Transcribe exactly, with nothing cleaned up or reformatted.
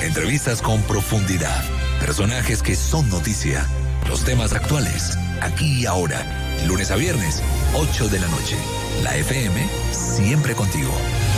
Entrevistas con profundidad. Personajes que son noticia. Los temas actuales, aquí y ahora. Lunes a viernes, ocho de la noche. La F M, siempre contigo.